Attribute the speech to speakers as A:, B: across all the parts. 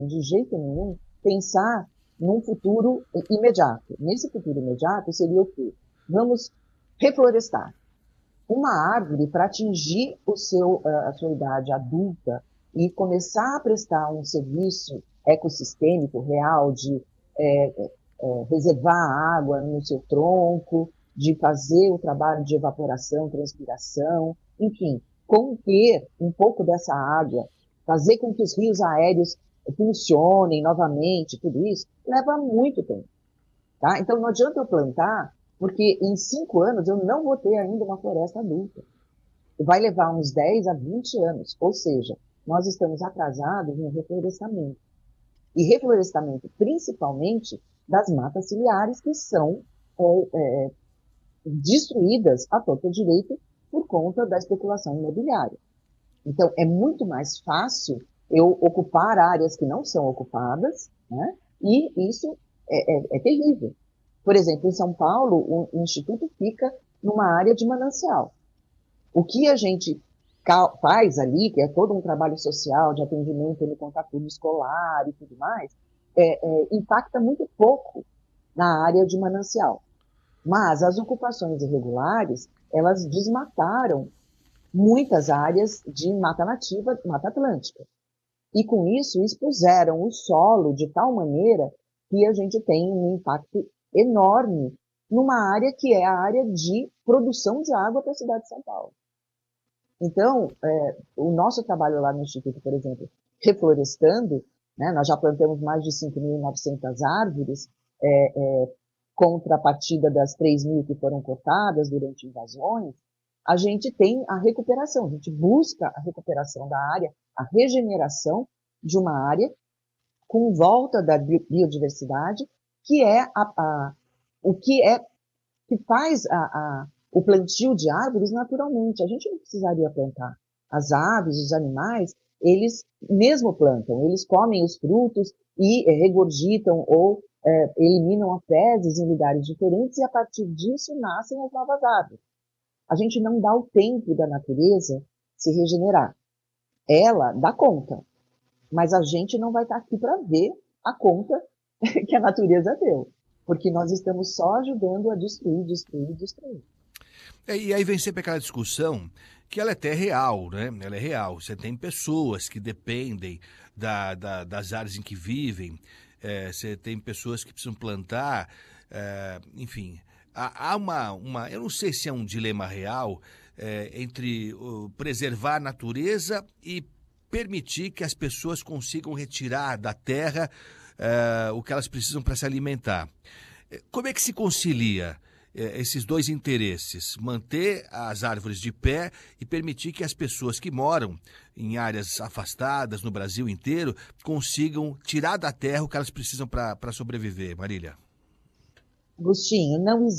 A: de jeito nenhum, pensar num futuro imediato. Nesse futuro imediato seria o quê? Vamos reflorestar uma árvore para atingir a sua idade adulta e começar a prestar um serviço ecossistêmico real de reservar água no seu tronco, de fazer o trabalho de evaporação, transpiração, enfim, conter um pouco dessa água, fazer com que os rios aéreos funcionem novamente, tudo isso, leva muito tempo. Tá? Então não adianta eu plantar, porque em 5 anos eu não vou ter ainda uma floresta adulta. Vai levar uns 10 a 20 anos, ou seja, nós estamos atrasados no reflorestamento. E reflorestamento principalmente das matas ciliares que são destruídas à torta direito por conta da especulação imobiliária. Então, é muito mais fácil eu ocupar áreas que não são ocupadas, né? E isso é terrível. Por exemplo, em São Paulo, o Instituto fica numa área de manancial. O que a gente faz ali, que é todo um trabalho social de atendimento no contato escolar e tudo mais, impacta muito pouco na área de manancial. Mas as ocupações irregulares, elas desmataram muitas áreas de mata nativa, mata atlântica. E com isso expuseram o solo de tal maneira que a gente tem um impacto enorme numa área que é a área de produção de água para a cidade de São Paulo. Então, o nosso trabalho lá no Instituto, por exemplo, reflorestando, né, nós já plantamos mais de 5.900 árvores, contrapartida das 3.000 que foram cortadas durante invasões, a gente tem a recuperação, a gente busca a recuperação da área, a regeneração de uma área com volta da biodiversidade, que é o que faz o plantio de árvores naturalmente. A gente não precisaria plantar. As aves, os animais, eles mesmo plantam, eles comem os frutos e regurgitam ou eliminam as fezes em lugares diferentes e a partir disso nascem as novas árvores. A gente não dá o tempo da natureza se regenerar. Ela dá conta, mas a gente não vai estar aqui para ver a conta que a natureza deu, porque nós estamos só ajudando a destruir, destruir, destruir.
B: E aí vem sempre aquela discussão que ela é até real, né? Ela é real. Você tem pessoas que dependem das áreas em que vivem, você tem pessoas que precisam plantar, enfim. Há eu não sei se é um dilema real entre preservar a natureza e permitir que as pessoas consigam retirar da terra o que elas precisam para se alimentar. Como é que se concilia esses dois interesses? Manter as árvores de pé e permitir que as pessoas que moram em áreas afastadas no Brasil inteiro consigam tirar da terra o que elas precisam para sobreviver, Marília?
A: Agostinho,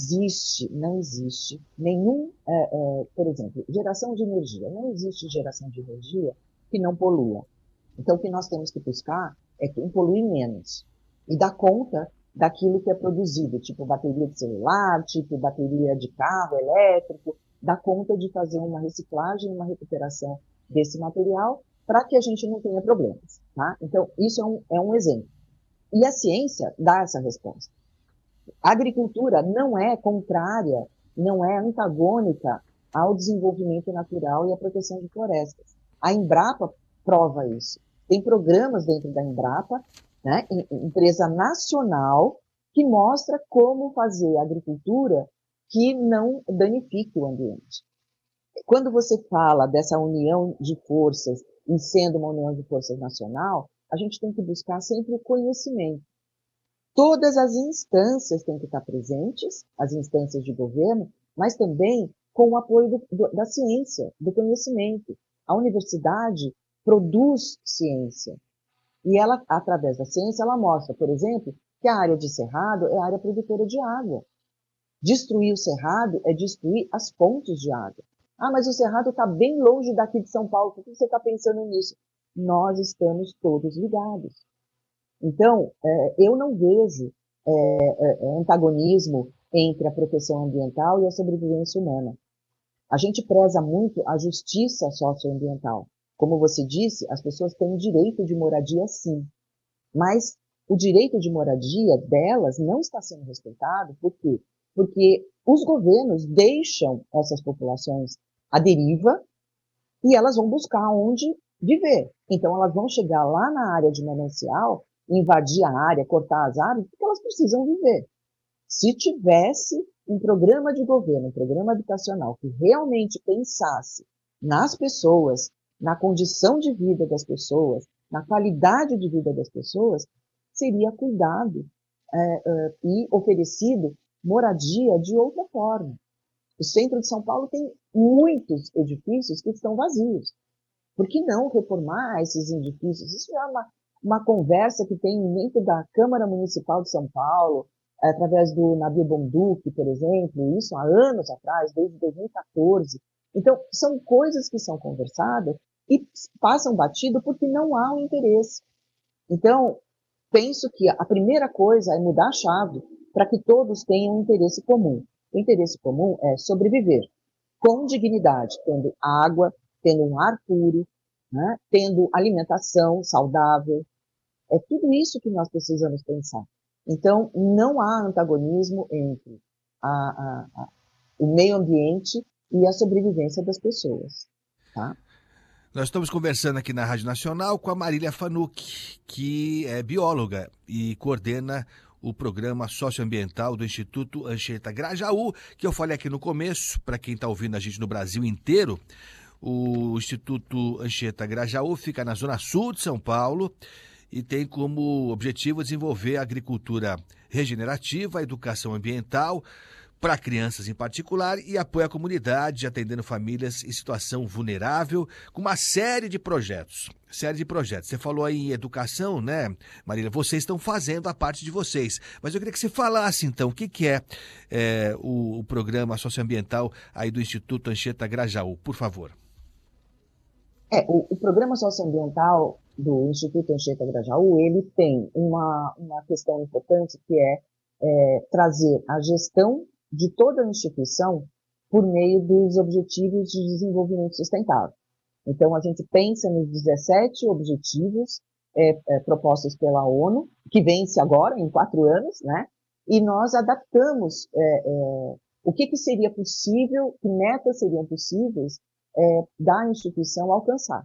A: não existe nenhum, por exemplo, geração de energia. Não existe geração de energia que não polua. Então, o que nós temos que buscar é quem polui menos e dar conta daquilo que é produzido, tipo bateria de celular, tipo bateria de carro elétrico, dar conta de fazer uma reciclagem, uma recuperação desse material para que a gente não tenha problemas. Tá? Então, isso é um exemplo. E a ciência dá essa resposta. A agricultura não é contrária, não é antagônica ao desenvolvimento natural e à proteção de florestas. A Embrapa prova isso. Tem programas dentro da Embrapa, né, empresa nacional, que mostra como fazer agricultura que não danifique o ambiente. Quando você fala dessa união de forças, e sendo uma união de forças nacional, a gente tem que buscar sempre o conhecimento. Todas as instâncias têm que estar presentes, as instâncias de governo, mas também com o apoio da ciência, do conhecimento. A universidade produz ciência. E ela, através da ciência, ela mostra, por exemplo, que a área de cerrado é a área produtora de água. Destruir o cerrado é destruir as fontes de água. Ah, mas o cerrado está bem longe daqui de São Paulo. Por que você está pensando nisso? Nós estamos todos ligados. Então, eu não vejo antagonismo entre a proteção ambiental e a sobrevivência humana. A gente preza muito a justiça socioambiental. Como você disse, as pessoas têm direito de moradia, sim. Mas o direito de moradia delas não está sendo respeitado, por quê? Porque os governos deixam essas populações à deriva e elas vão buscar onde viver. Então, elas vão chegar lá na área de manancial, invadir a área, cortar as árvores, porque elas precisam viver. Se tivesse um programa de governo, um programa habitacional que realmente pensasse nas pessoas, na condição de vida das pessoas, na qualidade de vida das pessoas, seria cuidado e oferecido moradia de outra forma. O centro de São Paulo tem muitos edifícios que estão vazios. Por que não reformar esses edifícios? Isso é uma conversa que tem dentro da Câmara Municipal de São Paulo, através do Nabil Bonduque, por exemplo, isso há anos atrás, desde 2014. Então, são coisas que são conversadas e passam batido porque não há um interesse. Então, penso que a primeira coisa é mudar a chave para que todos tenham um interesse comum. O interesse comum é sobreviver com dignidade, tendo água, tendo um ar puro, né? Tendo alimentação saudável. É tudo isso que nós precisamos pensar. Então, não há antagonismo entre o meio ambiente e a sobrevivência das pessoas. Tá?
B: Nós estamos conversando aqui na Rádio Nacional com a Marília Fanucchi, que é bióloga e coordena o programa socioambiental do Instituto Anchieta Grajaú, que eu falei aqui no começo, para quem está ouvindo a gente no Brasil inteiro. O Instituto Anchieta Grajaú fica na zona sul de São Paulo e tem como objetivo desenvolver a agricultura regenerativa, a educação ambiental para crianças em particular e apoia a comunidade, atendendo famílias em situação vulnerável, com uma série de projetos. Você falou aí em educação, né, Marília? Vocês estão fazendo a parte de vocês. Mas eu queria que você falasse, então, o que é o programa socioambiental aí do Instituto Anchieta Grajaú, por favor.
A: O programa socioambiental do Instituto Anchieta Grajaú, ele tem uma questão importante que é trazer a gestão de toda a instituição por meio dos Objetivos de Desenvolvimento Sustentável. Então, a gente pensa nos 17 objetivos propostos pela ONU, que vence agora, em 4 anos, né? E nós adaptamos o que seria possível, que metas seriam possíveis da instituição alcançar.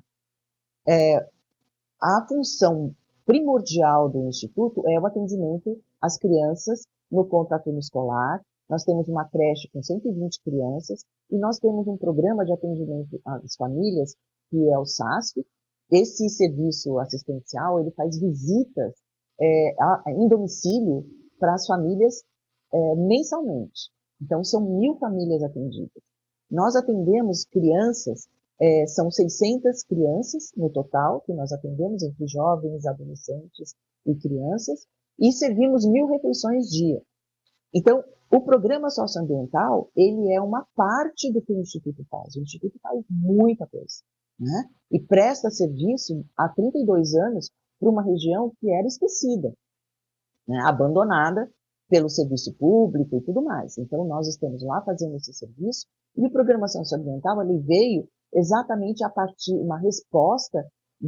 A: A função primordial do Instituto é o atendimento às crianças no contraturno escolar. Nós temos uma creche com 120 crianças e nós temos um programa de atendimento às famílias, que é o SASP. Esse serviço assistencial, ele faz visitas em domicílio para as famílias mensalmente. Então, são 1.000 famílias atendidas. Nós atendemos crianças, são 600 crianças no total, que nós atendemos entre jovens, adolescentes e crianças, e servimos 1.000 refeições dia. Então, o programa socioambiental, ele é uma parte do que o Instituto faz. O Instituto faz muita coisa, né? E presta serviço há 32 anos para uma região que era esquecida, né? Abandonada pelo serviço público e tudo mais. Então, nós estamos lá fazendo esse serviço e o programa socioambiental, ele veio exatamente a partir, uma resposta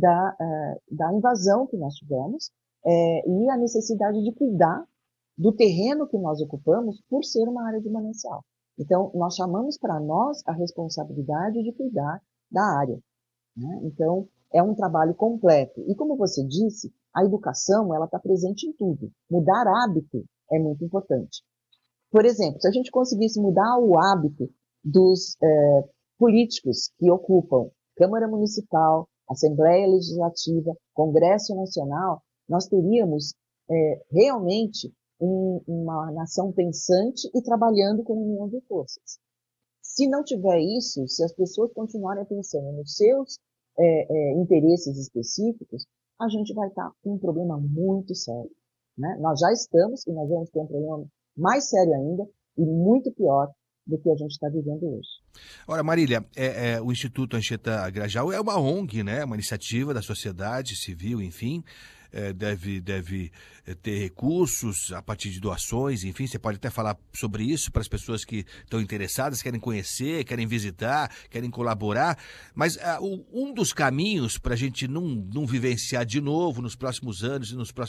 A: da invasão que nós tivemos e a necessidade de cuidar do terreno que nós ocupamos por ser uma área de manancial. Então, nós chamamos para nós a responsabilidade de cuidar da área, né? Então, é um trabalho completo. E como você disse, a educação, ela está presente em tudo. Mudar hábito é muito importante. Por exemplo, se a gente conseguisse mudar o hábito dos políticos que ocupam Câmara Municipal, Assembleia Legislativa, Congresso Nacional, nós teríamos realmente uma nação pensante e trabalhando com união de forças. Se não tiver isso, se as pessoas continuarem pensando nos seus interesses específicos, a gente vai estar com um problema muito sério, né? Nós já estamos e nós vamos ter um problema mais sério ainda e muito pior do que a gente está vivendo hoje.
B: Ora, Marília, o Instituto Anchieta Grajaú é uma ONG, né? Uma iniciativa da sociedade civil, enfim. Deve ter recursos a partir de doações, enfim, você pode até falar sobre isso para as pessoas que estão interessadas, querem conhecer, querem visitar, querem colaborar, mas um dos caminhos para a gente não vivenciar de novo nos próximos anos e nos próximos